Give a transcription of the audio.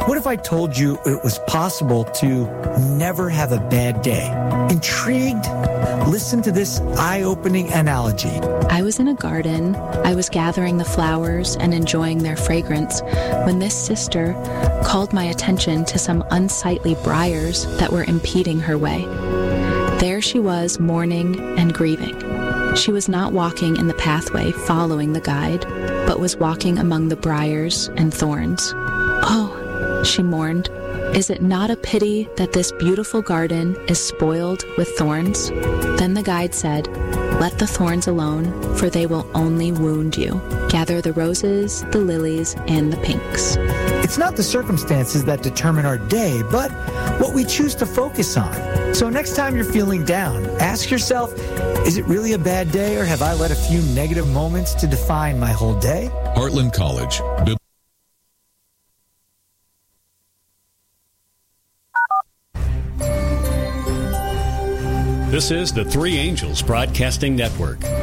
What if I told you it was possible to never have a bad day? Intrigued? Listen to this eye-opening analogy. I was in a garden. I was gathering the flowers and enjoying their fragrance when this sister called my attention to some unsightly briars that were impeding her way. There she was, mourning and grieving. She was not walking in the pathway following the guide, but was walking among the briars and thorns. Oh, she mourned, is it not a pity that this beautiful garden is spoiled with thorns? Then the guide said, let the thorns alone, for they will only wound you. Gather the roses, the lilies, and the pinks. It's not the circumstances that determine our day, but what we choose to focus on. So next time you're feeling down, ask yourself, is it really a bad day, or have I let a few negative moments to define my whole day? Heartland College. This is the Three Angels Broadcasting Network.